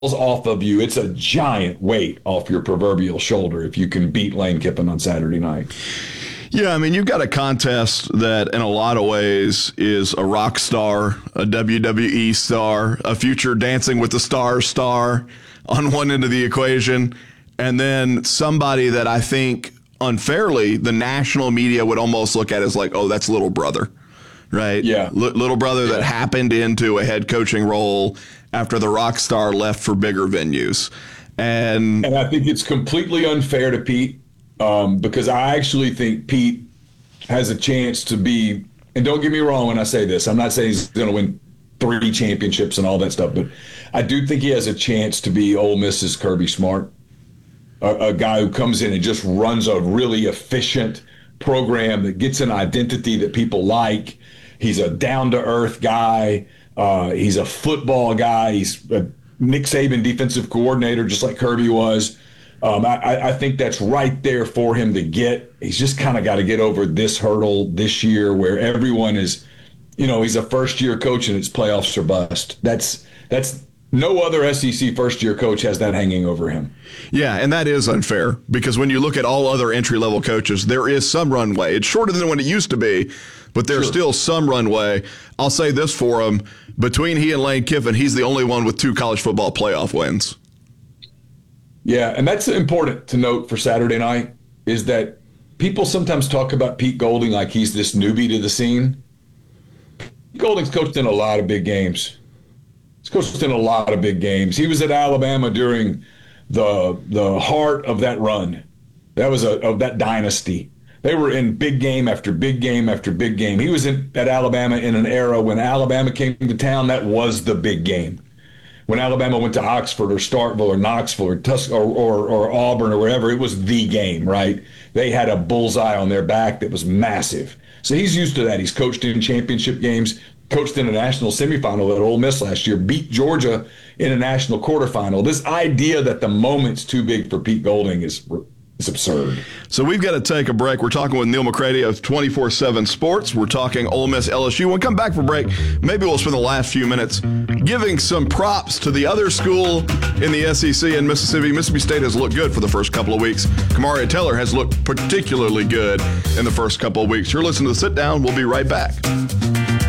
off of you, it's a giant weight off your proverbial shoulder if you can beat Lane Kiffin on Saturday night. Yeah, I mean, you've got a contest that in a lot of ways is a rock star, a WWE star, a future Dancing with the Stars star on one end of the equation, and then somebody that I think unfairly the national media would almost look at as like, oh, that's little brother, right? Yeah. Little brother that happened into a head coaching role after the rock star left for bigger venues. And I think it's completely unfair to Pete. Because I actually think Pete has a chance to be, and don't get me wrong when I say this, I'm not saying he's going to win 3 championships and all that stuff, but I do think he has a chance to be Ole Miss's Kirby Smart, a guy who comes in and just runs a really efficient program that gets an identity that people like. He's a down-to-earth guy. He's a football guy. He's a Nick Saban defensive coordinator, just like Kirby was. I think that's right there for him to get. He's just kind of got to get over this hurdle this year where everyone is, he's a first-year coach and it's playoffs or bust. That's no other SEC first-year coach has that hanging over him. Yeah, and that is unfair because when you look at all other entry-level coaches, there is some runway. It's shorter than what it used to be, but there's still some runway. I'll say this for him. Between he and Lane Kiffin, he's the only one with 2 college football playoff wins. Yeah, and that's important to note for Saturday night is that people sometimes talk about Pete Golding like he's this newbie to the scene. Pete Golding's coached in a lot of big games. He's coached in a lot of big games. He was at Alabama during the heart of that run. That was of that dynasty. They were in big game after big game after big game. He was at Alabama in an era when Alabama came to town. That was the big game. When Alabama went to Oxford or Starkville or Knoxville or Auburn or wherever, it was the game, right? They had a bullseye on their back that was massive. So he's used to that. He's coached in championship games, coached in a national semifinal at Ole Miss last year, beat Georgia in a national quarterfinal. This idea that the moment's too big for Pete Golding is absurd. So we've got to take a break. We're talking with Neil McCready of 24/7 Sports. We're talking Ole Miss LSU. When we come back for break, maybe we'll spend the last few minutes giving some props to the other school in the SEC in Mississippi. Mississippi State has looked good for the first couple of weeks. Kamaria Taylor has looked particularly good in the first couple of weeks. You're listening to The Sit Down. We'll be right back.